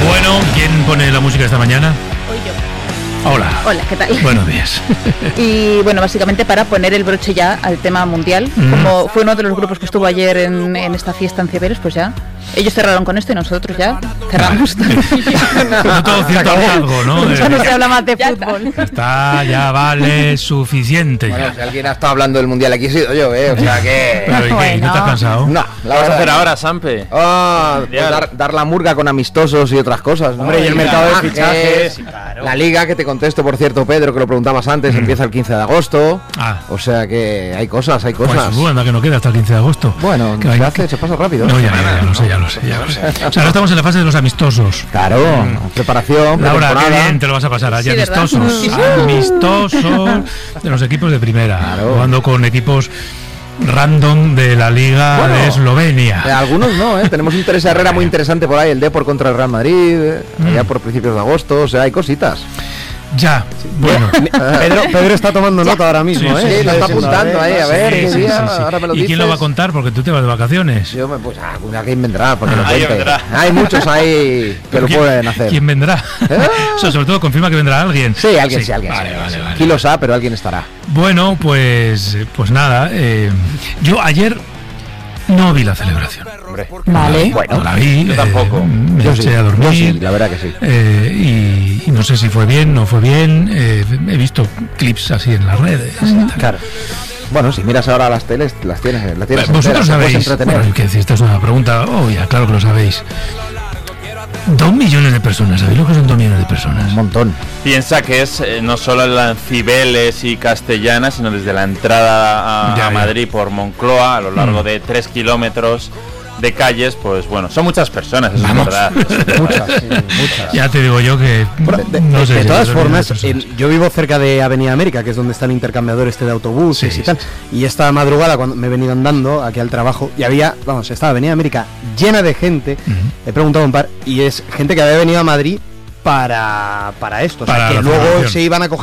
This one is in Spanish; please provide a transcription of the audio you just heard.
Bueno, ¿quién pone la música esta mañana? Hoy yo. Hola. Hola, ¿qué tal? Buenos días. Y bueno, básicamente para poner el broche ya al tema mundial, como fue uno de los grupos que estuvo ayer en esta fiesta en Ciberes, pues ya ellos cerraron con esto y nosotros ya cerramos. No todo cierto algo, ¿no? Ya no se habla más de fútbol. Está, ya vale suficiente. Bueno, Ya. si alguien ha estado hablando del mundial aquí he sido yo, o sea que... Pero ¿y qué? Bueno. ¿No estás cansado? No, ¿La vas a hacer ahora, Sampe? Pues dar la murga con amistosos y otras cosas, ¿no? Hombre, y el mercado de fichajes, claro. La liga, que te contesto, por cierto, Pedro, que lo preguntabas antes, empieza el 15 de agosto. O sea que hay cosas, Pues anda que no queda hasta el 15 de agosto. Bueno, se pasa rápido. No, ya lo sé. O sea, ahora estamos en la fase de los amistosos. Claro, preparación, Laura, qué pretemporada. bien te lo vas a pasar allí, Sí, ¿verdad? amistosos. Amistosos de los equipos de primera. Claro. Jugando con equipos random de la Liga Bueno, de Eslovenia. Algunos no, Tenemos un Teresa Herrera muy interesante por ahí, el Depor contra el Real Madrid, allá por principios de agosto, o sea, hay cositas. Ya, bueno. Pedro está tomando nota ahora mismo, Sí, Sí, lo está apuntando ahí, a ver, qué día, ahora me lo ¿Y dices. quién lo va a contar? Porque tú te vas de vacaciones. Yo pues alguien vendrá, porque lo Alguien cuente. vendrá. Hay muchos ahí que lo pueden hacer. ¿Quién vendrá? O sea, sobre todo confirma que vendrá alguien. Sí, alguien. Vale. Kilos A, pero alguien estará. Bueno, pues nada. Yo ayer no vi la celebración. Vale. Bueno, No la vi. yo tampoco. Me Yo eché a dormir. yo sí, la verdad que sí. Y no sé si fue bien, no fue bien. He visto clips así en las redes. Y tal. Claro. Bueno, si miras ahora las teles, las tienes enteras, Vosotros te puedes sabéis. entretener. Bueno, que esta es una pregunta obvia, claro que lo sabéis. 2 millones de personas, ¿sabéis lo que son 2 millones de personas? Un montón. Piensa que es no solo en Cibeles y Castellana, sino desde la entrada Ya. a Madrid por Moncloa, a lo largo de 3 kilómetros de calles, pues bueno, son muchas personas, eso Vamos. es verdad. Muchas. Ya te digo yo que no sé De si todas 2 millones formas, de personas. yo vivo cerca de Avenida América, que es donde está el intercambiador de autobuses Sí, y tal. Y esta madrugada, cuando me he venido andando aquí al trabajo, y estaba Avenida América llena de gente. He preguntado a un par, y es gente que había venido a Madrid para esto. O sea, Para que la luego celebración. se iban a coger